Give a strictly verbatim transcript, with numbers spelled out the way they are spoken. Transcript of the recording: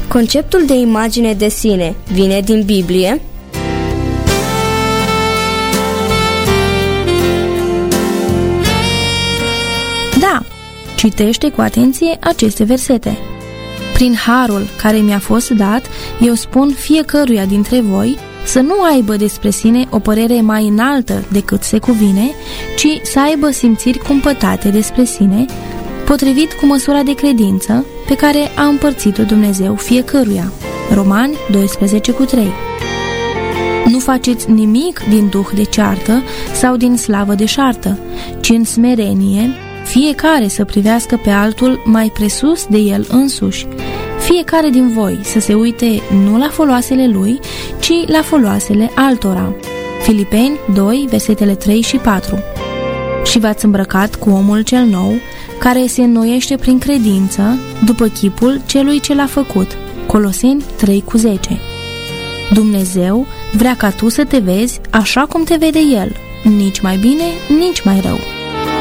Conceptul de imagine de sine vine din Biblie? Da, citește cu atenție aceste versete. Prin harul care mi-a fost dat, eu spun fiecăruia dintre voi să nu aibă despre sine o părere mai înaltă decât se cuvine, ci să aibă simțiri cumpătate despre sine, potrivit cu măsura de credință pe care a împărțit-o Dumnezeu fiecăruia. Romani doisprezece cu trei. Nu faceți nimic din duh de ceartă sau din slavă de șartă, ci în smerenie, fiecare să privească pe altul mai presus de el însuși, fiecare din voi să se uite nu la foloasele lui, ci la foloasele altora. Filipeni doi, versetele trei și patru. Și v-ați îmbrăcat cu omul cel nou, care se înnoiește prin credință, după chipul celui ce l-a făcut. Coloseni trei cu zece. Dumnezeu vrea ca tu să te vezi așa cum te vede El, nici mai bine, nici mai rău.